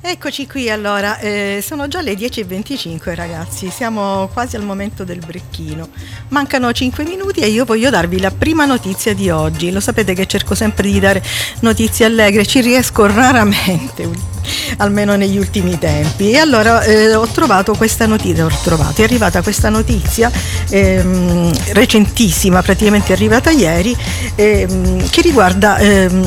Eccoci qui allora, sono già le 10:25 ragazzi, siamo quasi al momento del brecchino, mancano 5 minuti e io voglio darvi la prima notizia di oggi. Lo sapete che cerco sempre di dare notizie allegre, ci riesco raramente, almeno negli ultimi tempi, e allora ho trovato questa notizia, è arrivata questa notizia recentissima, praticamente arrivata ieri, che riguarda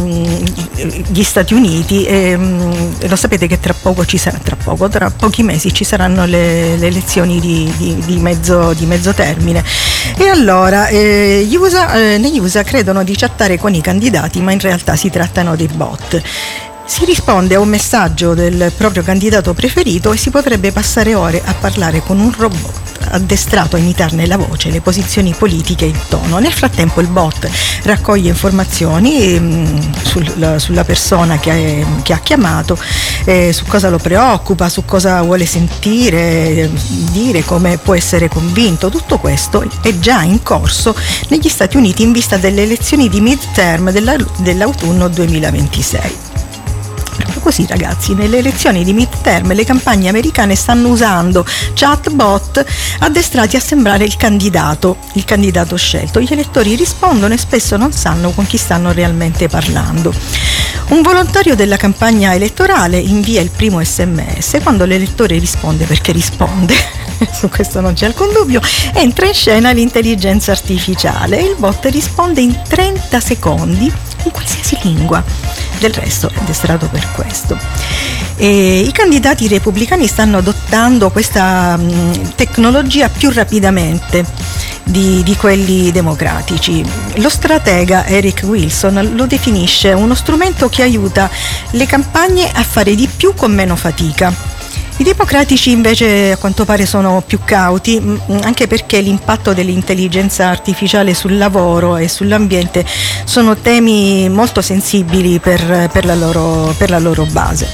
gli Stati Uniti. Lo sapete che tra pochi mesi ci saranno le elezioni di mezzo termine, e allora negli USA credono di chattare con i candidati, ma in realtà si trattano dei bot. Si risponde a un messaggio del proprio candidato preferito e si potrebbe passare ore a parlare con un robot addestrato a imitarne la voce, le posizioni politiche e il tono. Nel frattempo il bot raccoglie informazioni sulla persona che ha chiamato, su cosa lo preoccupa, su cosa vuole sentire, dire, come può essere convinto. Tutto questo è già in corso negli Stati Uniti in vista delle elezioni di midterm dell'autunno 2026. Proprio così ragazzi, nelle elezioni di midterm le campagne americane stanno usando chatbot addestrati a sembrare il candidato scelto. Gli elettori rispondono e spesso non sanno con chi stanno realmente parlando. Un volontario della campagna elettorale invia il primo SMS. Quando l'elettore risponde, perché risponde, su questo non c'è alcun dubbio, entra in scena l'intelligenza artificiale e il bot risponde in 30 secondi in qualsiasi lingua. Del resto è addestrato per questo. E i candidati repubblicani stanno adottando questa tecnologia più rapidamente di quelli democratici. Lo stratega Eric Wilson lo definisce uno strumento che aiuta le campagne a fare di più con meno fatica. I democratici invece a quanto pare sono più cauti, anche perché l'impatto dell'intelligenza artificiale sul lavoro e sull'ambiente sono temi molto sensibili per la loro base.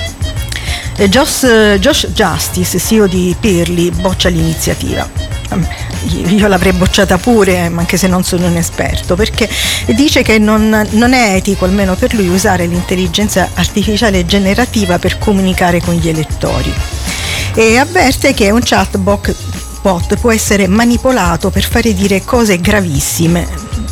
Josh Justice, CEO di Peerly, boccia l'iniziativa. Io l'avrei bocciata pure, anche se non sono un esperto, perché dice che non è etico, almeno per lui, usare l'intelligenza artificiale generativa per comunicare con gli elettori, e avverte che un chatbot può essere manipolato per fare dire cose gravissime.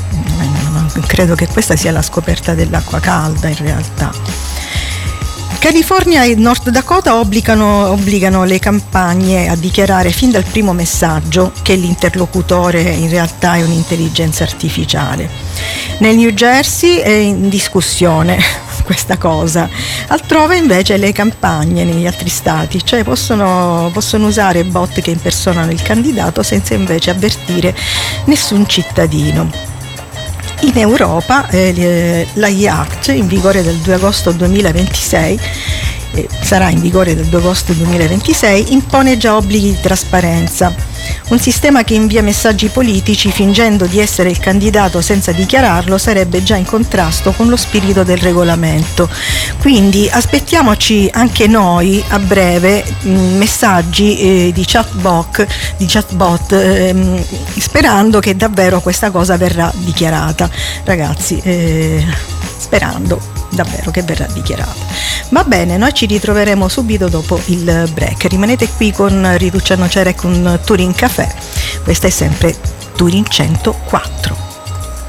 Credo che questa sia la scoperta dell'acqua calda in realtà. California e North Dakota obbligano le campagne a dichiarare fin dal primo messaggio che l'interlocutore in realtà è un'intelligenza artificiale. Nel New Jersey è in discussione questa cosa, altrove invece le campagne negli altri stati, cioè possono usare bot che impersonano il candidato senza invece avvertire nessun cittadino. In Europa l'AI Act, in vigore dal 2 agosto 2026, sarà in vigore dal 2 agosto 2026, impone già obblighi di trasparenza. Un sistema che invia messaggi politici fingendo di essere il candidato senza dichiararlo sarebbe già in contrasto con lo spirito del regolamento. Quindi aspettiamoci anche noi a breve messaggi di chatbot, sperando che davvero questa cosa verrà dichiarata. Ragazzi, sperando davvero che verrà dichiarata. Va bene, noi ci ritroveremo subito dopo il break. Rimanete qui con Riduccia Nocera e con Turin Café. Questa è sempre Turin 104.